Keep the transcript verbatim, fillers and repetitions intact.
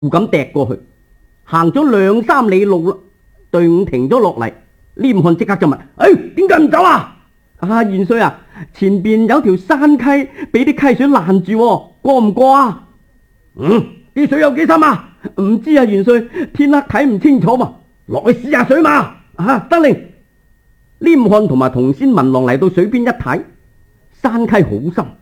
咁趯過去，行咗兩三里路啦，隊伍停咗落嚟。廉漢即刻就問：誒，點解唔走啊？啊，元帥啊，前邊有條山溪，俾啲溪水攔住，過唔過啊？嗯，啲水有幾深啊？唔知啊，元帥，天黑睇唔清楚嘛，落去試下水嘛。啊，得令。廉漢同埋同仙文郎嚟到水邊一睇，山溪好深，